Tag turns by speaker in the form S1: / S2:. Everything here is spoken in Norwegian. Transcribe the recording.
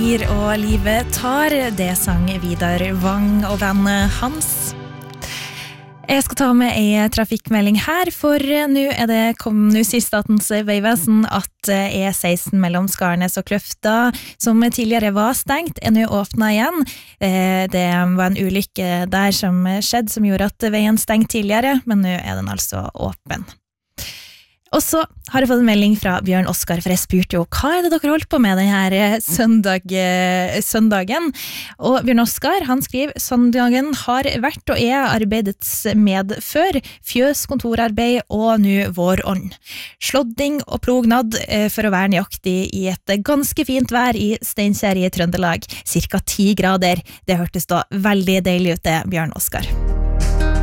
S1: gir og livet tar, det sang Vidar Wang og venn hans. Jeg skal ta med en trafikkmelding her, for nå kom sier Statens vegvesen at E16 mellom Skarnes og Kløfta, som tidligere var stengt, nå åpnet igjen. Det var en ulykke der som skjedde, som gjorde at veien stengt tidligere, men nå den altså åpen. Og så har jeg fått en melding fra Bjørn Oskar, for jeg spurte jo, hva det dere holdt på med denne søndagen? Og Bjørn Oskar, han skriver, søndagen har vært og arbeidets med før, fjøs, kontorarbeid og nå vårånd. Slådding og plognad for å være nøyaktig i et ganske fint vær i Steinkjer i Trøndelag, cirka 10 grader. Det hørtes da veldig deilig ut det, Bjørn Oskar.